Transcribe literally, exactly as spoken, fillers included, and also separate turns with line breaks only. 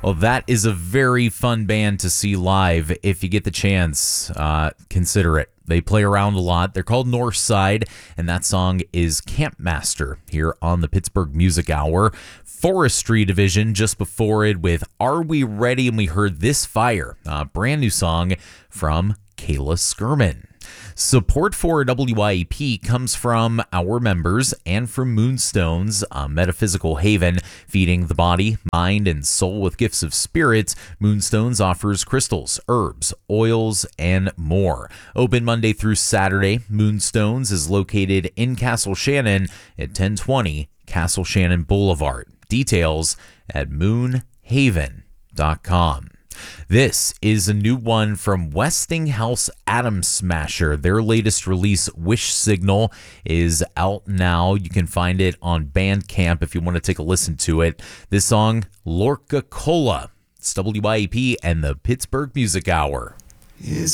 Well, that is a very fun band to see live. If you get the chance, uh, consider it. They play around a lot. They're called Northside, and that song is Campmaster here on the Pittsburgh Music Hour. Forestry Division just before it with Are We Ready? And we heard This Fire, a brand new song from Kayla Skirman. Support for W I E P comes from our members and from Moonstones, a metaphysical haven feeding the body, mind, and soul with gifts of spirits. Moonstones offers crystals, herbs, oils, and more. Open Monday through Saturday. Moonstones is located in Castle Shannon at ten twenty Castle Shannon Boulevard. Details at moon haven dot com. This is a new one from Westinghouse Atom Smasher. Their latest release, Wish Signal, is out now. You can find it on Bandcamp if you want to take a listen to it. This song, Lorca Cola. It's W I E P and the Pittsburgh Music Hour.
Is